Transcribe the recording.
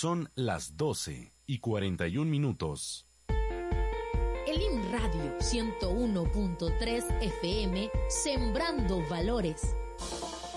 Son las 12:41. El Radio 101.3 FM, sembrando valores.